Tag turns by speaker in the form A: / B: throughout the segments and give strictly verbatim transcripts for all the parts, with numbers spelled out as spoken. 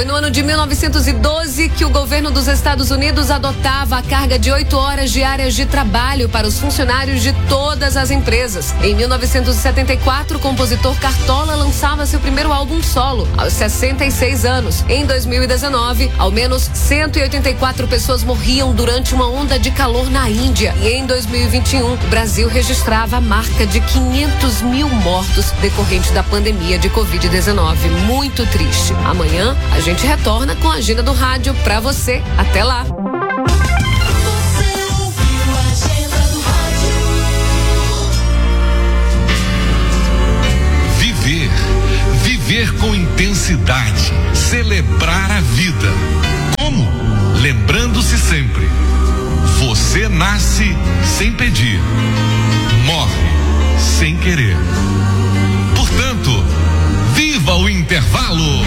A: no ano de mil novecentos e doze que o governo dos Estados Unidos adotava a carga de oito horas diárias de trabalho para os funcionários de todas as empresas. Em mil novecentos e setenta e quatro, o compositor Cartola lançava seu primeiro álbum solo, aos sessenta e seis anos. Em dois mil e dezenove, ao menos cento e oitenta e quatro pessoas morriam durante uma onda de calor na Índia. E em dois mil e vinte e um, o Brasil registrava a marca de quinhentos mil mortos decorrente da pandemia de covid dezenove. Muito triste. Amanhã a gente retorna com a agenda do rádio pra você. Até lá.
B: Viver, viver com intensidade, celebrar a vida. Como? Lembrando-se sempre. Você nasce sem pedir, morre sem querer. Portanto, viva o intervalo.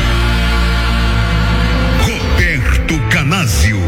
C: Roberto Canásio.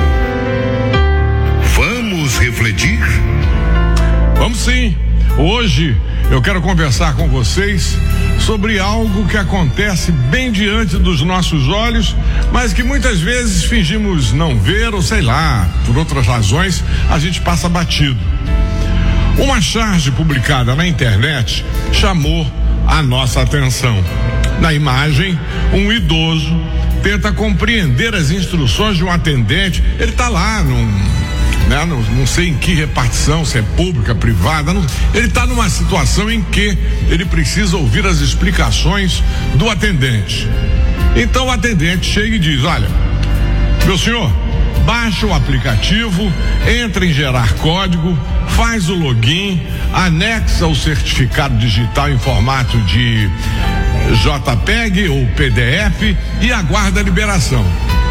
C: Vamos refletir?
D: Vamos sim. Hoje eu quero conversar com vocês sobre algo que acontece bem diante dos nossos olhos, mas que muitas vezes fingimos não ver, ou sei lá, por outras razões, a gente passa batido. Uma charge publicada na internet chamou a nossa atenção. Na imagem, um idoso tenta compreender as instruções de um atendente. Ele está lá num, né, não, não sei em que repartição, se é pública, privada, não, ele está numa situação em que ele precisa ouvir as explicações do atendente. Então o atendente chega e diz: olha, meu senhor, baixa o aplicativo, entra em gerar código, faz o login, anexa o certificado digital em formato de JPEG ou P D F e aguarda a liberação.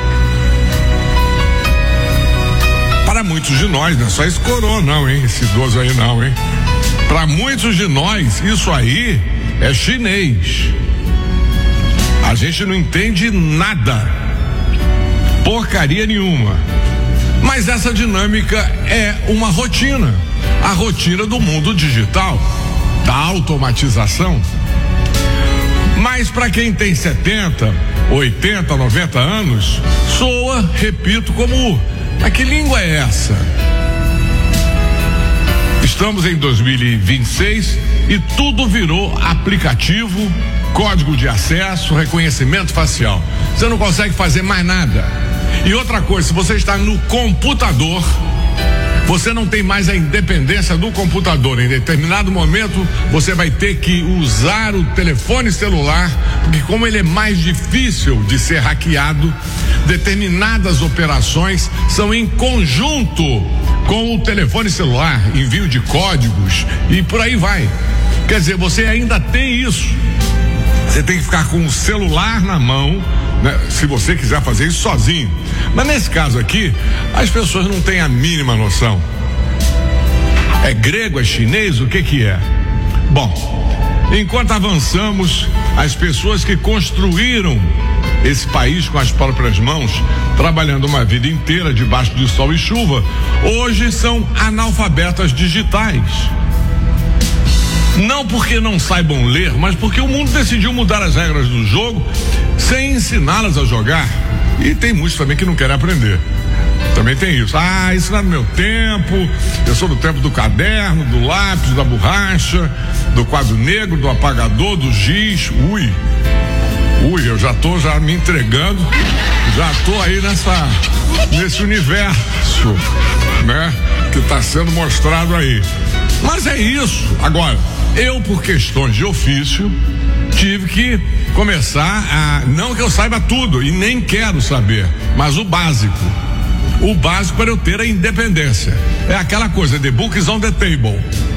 D: Para muitos de nós, não é só esse coroa não, hein? Esse idoso aí não, hein? Para muitos de nós, isso aí é chinês. A gente não entende nada. Porcaria nenhuma. Mas essa dinâmica é uma rotina. A rotina do mundo digital, da automatização. Mas para quem tem setenta, oitenta, noventa anos, soa, repito, como: mas que língua é essa? Estamos em dois mil e vinte e seis e tudo virou aplicativo, código de acesso, reconhecimento facial. Você não consegue fazer mais nada. E outra coisa, se você está no computador, você não tem mais a independência do computador. Em determinado momento, você vai ter que usar o telefone celular, porque como ele é mais difícil de ser hackeado, determinadas operações são em conjunto com o telefone celular, envio de códigos e por aí vai. Quer dizer, você ainda tem isso. Você tem que ficar com o celular na mão, né, se você quiser fazer isso sozinho. Mas nesse caso aqui, as pessoas não têm a mínima noção. É grego, é chinês, o que que é? Bom, enquanto avançamos, as pessoas que construíram esse país com as próprias mãos, trabalhando uma vida inteira debaixo de sol e chuva, hoje são analfabetas digitais. Não porque não saibam ler, mas porque o mundo decidiu mudar as regras do jogo sem ensiná-las a jogar. E tem muitos também que não querem aprender. Também tem isso. Ah, isso não é do meu tempo. Eu sou do tempo do caderno, do lápis, da borracha, do quadro negro, do apagador, do giz. Ui. Ui, eu já tô já me entregando. Já tô aí nessa, nesse universo, né? Que tá sendo mostrado aí. Mas é isso. Agora, eu, por questões de ofício, tive que começar a, não que eu saiba tudo e nem quero saber, mas o básico. O básico para eu ter a independência. É aquela coisa, the book is on the table.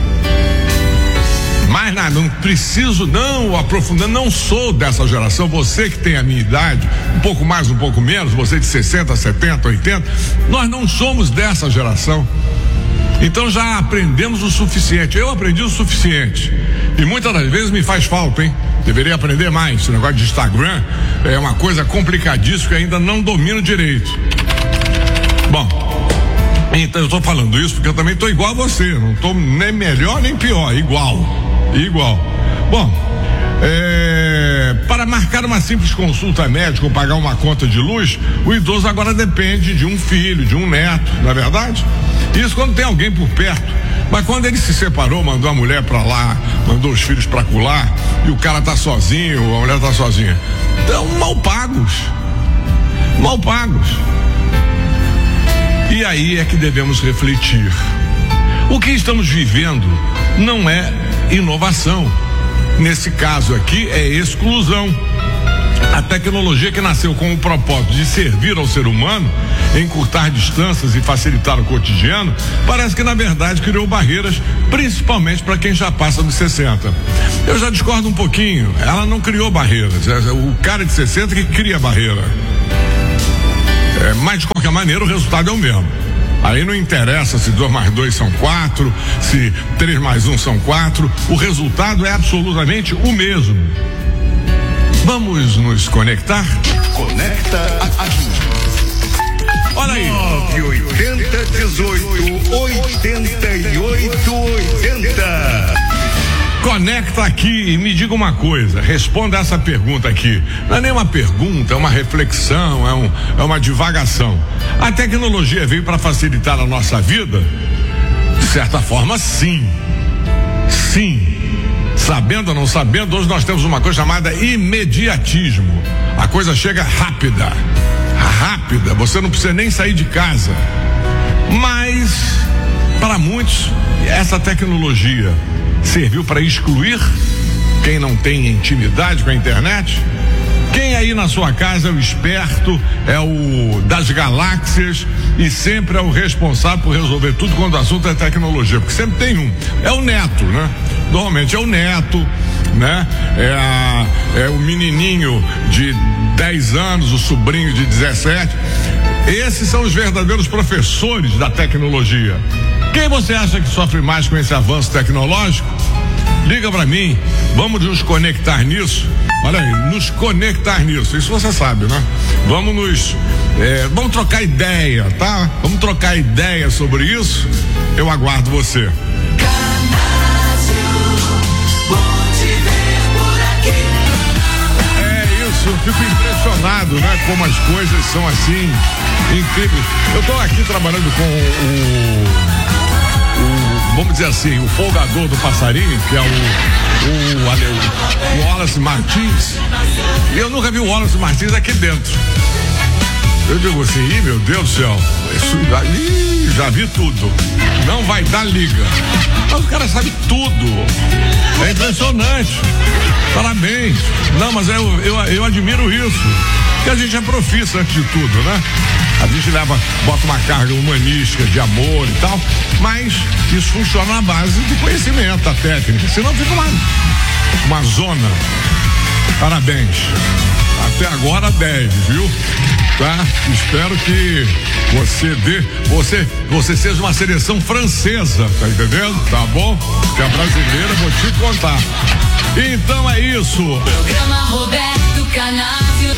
D: Mais nada, não preciso não aprofundar, não sou dessa geração. Você que tem a minha idade, um pouco mais, um pouco menos, você de sessenta, setenta, oitenta, nós não somos dessa geração. Então já aprendemos o suficiente. Eu aprendi o suficiente. E muitas das vezes me faz falta, hein? Deveria aprender mais. Esse negócio de Instagram é uma coisa complicadíssima que ainda não domino direito. Bom, então eu tô falando isso porque eu também tô igual a você. Não tô nem melhor nem pior, igual. Igual. Bom, é... é, para marcar uma simples consulta médica ou pagar uma conta de luz, o idoso agora depende de um filho, de um neto, não é verdade? Isso quando tem alguém por perto. Mas quando ele se separou, mandou a mulher pra lá, mandou os filhos pra colar, e o cara tá sozinho, a mulher tá sozinha. Então, mal pagos. Mal pagos. E aí é que devemos refletir. O que estamos vivendo não é inovação. Nesse caso aqui é exclusão. A tecnologia que nasceu com o propósito de servir ao ser humano, encurtar distâncias e facilitar o cotidiano, parece que na verdade criou barreiras, principalmente para quem já passa dos sessenta. Eu já discordo um pouquinho, ela não criou barreiras, é o cara de sessenta que cria barreira. É, mas de qualquer maneira o resultado é o mesmo. Aí não interessa se dois mais dois são quatro, se três mais um são quatro, o resultado é absolutamente o mesmo. Vamos nos conectar?
C: Conecta a
D: Olha aí.
C: nove oitenta, dezoito, oitenta e oito, oitenta.
D: Conecta aqui e me diga uma coisa, responda essa pergunta aqui. Não é nem uma pergunta, é uma reflexão, é, um, é uma divagação. A tecnologia veio para facilitar a nossa vida? De certa forma, sim. Sim. Sabendo ou não sabendo, hoje nós temos uma coisa chamada imediatismo. A coisa chega rápida. Rápida, você não precisa nem sair de casa. Mas, para muitos, essa tecnologia serviu para excluir quem não tem intimidade com a internet? Quem aí na sua casa é o esperto, é o das galáxias e sempre é o responsável por resolver tudo quando o assunto é tecnologia? Porque sempre tem um. É o neto, né? Normalmente é o neto, né? É, a, é o menininho de dez anos, o sobrinho de dezessete. Esses são os verdadeiros professores da tecnologia. Quem você acha que sofre mais com esse avanço tecnológico? Liga pra mim, vamos nos conectar nisso. Olha aí, nos conectar nisso, isso você sabe, né? Vamos nos, é, vamos trocar ideia, tá? Vamos trocar ideia sobre isso. Eu aguardo você. É isso, eu fico impressionado, né? Como as coisas são assim, incríveis. Eu tô aqui trabalhando com o O, vamos dizer assim, o folgador do passarinho, que é o, o, o Wallace Martins. E eu nunca vi o Wallace Martins aqui dentro. Eu digo assim, ih, meu Deus do céu, isso, ih, já vi tudo. Não vai dar liga. Mas o cara sabe tudo. É impressionante. Parabéns. Não, mas eu, eu, eu admiro isso. Porque a gente é profissa antes de tudo, né? A gente leva, bota uma carga humanística de amor e tal, mas isso funciona na base de conhecimento, da técnica. Senão fica uma, uma zona. Parabéns. Até agora dez, viu? Tá? Espero que você dê, você, você seja uma seleção francesa, tá entendendo? Tá bom? Que a brasileira, vou te contar. Então é isso.
E: Programa Roberto Canásio.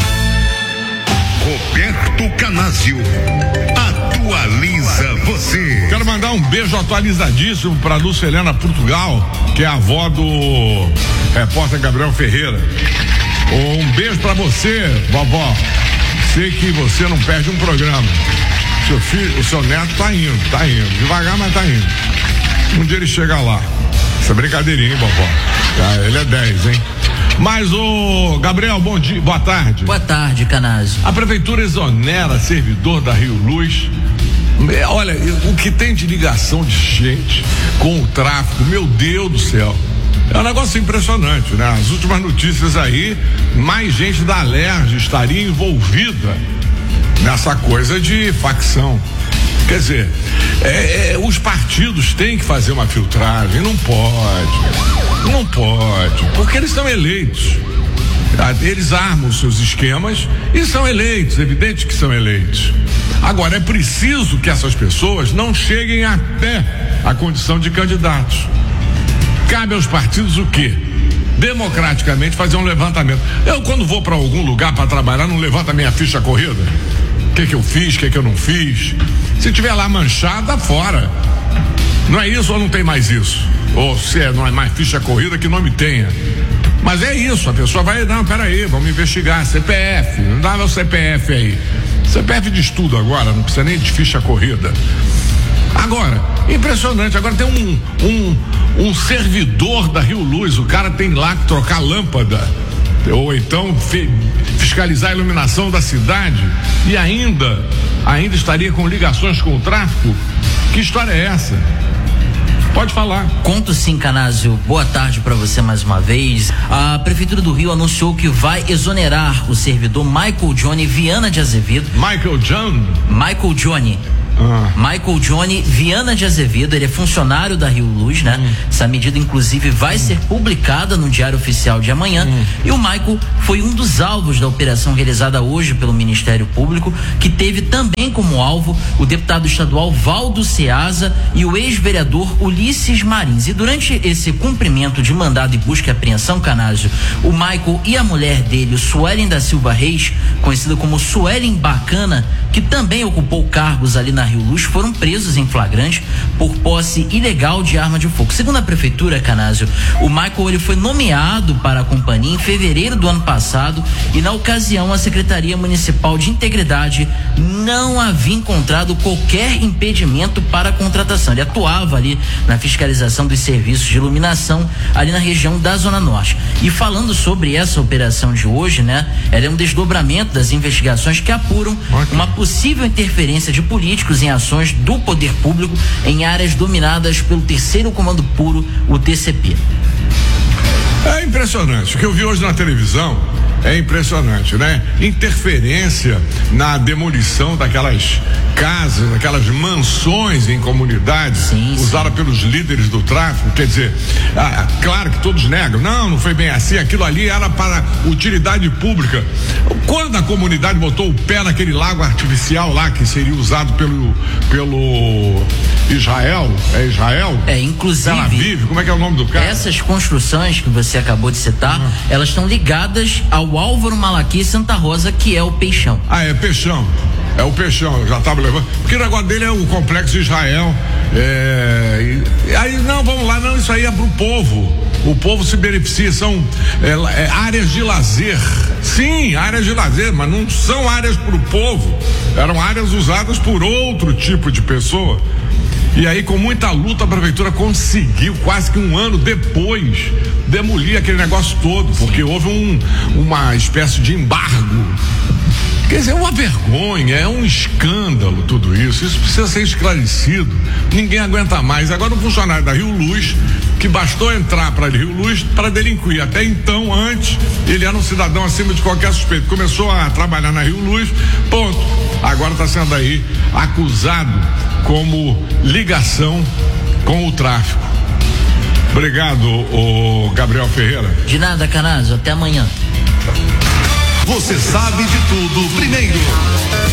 C: Roberto Canásio atualiza você.
D: Quero mandar um beijo atualizadíssimo para Lúcia Helena Portugal, que é a avó do repórter Gabriel Ferreira. Um beijo para você, vovó. Sei que você não perde um programa. Seu filho, o seu neto tá indo, tá indo. Devagar, mas tá indo. Um dia ele chega lá. Essa brincadeirinha, hein, vovó? Tá, ele é dez, hein? Mas o Gabriel, bom dia, boa tarde.
F: Boa tarde, Canásio.
D: A prefeitura exonera servidor da Rio Luz. Olha, o que tem de ligação de gente com o tráfico, meu Deus do céu. É um negócio impressionante, né? As últimas notícias aí, mais gente da Alerj estaria envolvida nessa coisa de facção. Quer dizer, é, é, os partidos têm que fazer uma filtragem, não pode, não pode, porque eles estão eleitos, eles armam os seus esquemas e são eleitos, evidente que são eleitos. Agora, é preciso que essas pessoas não cheguem até a condição de candidatos. Cabe aos partidos o quê? Democraticamente fazer um levantamento. Eu, quando vou para algum lugar para trabalhar, não levanto a minha ficha corrida? O que que eu fiz, o que que eu não fiz? Se tiver lá manchada, fora. Não é isso ou não tem mais isso? Ou se é, não é mais ficha corrida, que nome tenha. Mas é isso, a pessoa vai, não, peraí, vamos investigar, C P F, não dava o C P F aí. C P F diz tudo agora, não precisa nem de ficha corrida. Agora, impressionante, agora tem um, um, um servidor da Rio Luz, o cara tem lá que trocar lâmpada, ou então fi, fiscalizar a iluminação da cidade, e ainda, ainda estaria com ligações com o tráfico? Que história é essa? Pode falar.
F: Conto sim, Canásio. Boa tarde para você mais uma vez. A Prefeitura do Rio anunciou que vai exonerar o servidor Michael Johnny Viana de Azevedo.
D: Michael John?
F: Michael Johnny. Ah. Michael Johnny Viana de Azevedo, ele é funcionário da Rio Luz, né? Hum. Essa medida, inclusive, vai hum. ser publicada no Diário Oficial de amanhã. Hum. E o Michael foi um dos alvos da operação realizada hoje pelo Ministério Público, que teve também como alvo o deputado estadual Valdo Ceasa e o ex-vereador Ulisses Marins. E durante esse cumprimento de mandado de busca e apreensão, Canásio, o Michael e a mulher dele, o Suelen da Silva Reis, conhecida como Suelen Bacana, que também ocupou cargos ali na Rio Luz, foram presos em flagrante por posse ilegal de arma de fogo. Segundo a Prefeitura, Canásio, o Michael ele foi nomeado para a companhia em fevereiro do ano passado e, na ocasião, a Secretaria Municipal de Integridade não havia encontrado qualquer impedimento para a contratação. Ele atuava ali na fiscalização dos serviços de iluminação ali na região da Zona Norte. E falando sobre essa operação de hoje, né, ela é um desdobramento das investigações que apuram uma possível interferência de políticos em ações do poder público em áreas dominadas pelo terceiro comando puro, o T C P.
D: É impressionante. O que eu vi hoje na televisão é impressionante, né? Interferência na demolição daquelas casas, daquelas mansões em comunidades sim, usada sim. pelos líderes do tráfico. Quer dizer, ah, claro que todos negam. Não, não foi bem assim. Aquilo ali era para utilidade pública. Quando a comunidade botou o pé naquele lago artificial lá que seria usado pelo pelo Israel, é Israel?
F: É, inclusive.
D: Ela vive. Como é que é o nome do cara?
F: Essas construções que você acabou de citar, ah. elas estão ligadas ao Álvaro Malaquias Santa Rosa, que é o Peixão.
D: Ah, é Peixão. É o Peixão, eu já estava levando. Porque o negócio dele é o Complexo de Israel. É, e, aí, não, vamos lá, não, isso aí é pro povo. O povo se beneficia, são é, é, áreas de lazer. Sim, áreas de lazer, mas não são áreas pro povo. Eram áreas usadas por outro tipo de pessoa. E aí, com muita luta, a prefeitura conseguiu, quase que um ano depois, demolir aquele negócio todo, porque houve um, uma espécie de embargo. Quer dizer, é uma vergonha, é um escândalo tudo isso. Isso precisa ser esclarecido. Ninguém aguenta mais. Agora, um funcionário da Rio Luz, que bastou entrar para a Rio Luz para delinquir. Até então, antes, ele era um cidadão acima de qualquer suspeito. Começou a trabalhar na Rio Luz, ponto. Agora está sendo aí acusado como ligação com o tráfico. Obrigado, o Gabriel Ferreira.
F: De nada, Canásio. Até amanhã.
C: Você sabe de tudo primeiro.